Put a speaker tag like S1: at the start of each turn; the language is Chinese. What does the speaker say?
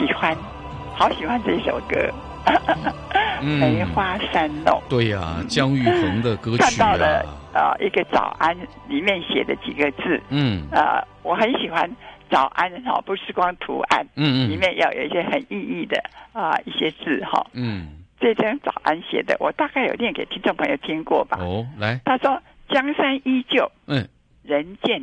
S1: 喜欢，好喜欢这首歌。梅花三弄，
S2: 对呀，姜育恒的歌曲
S1: 看到了一个早安里面写的几个字，我很喜欢早安哈，不是光图案，里面要有一些很意义的一些字哈，这张早安写的，我大概有念给听众朋友听过吧。
S2: 哦，来，
S1: 他说江山依旧，人见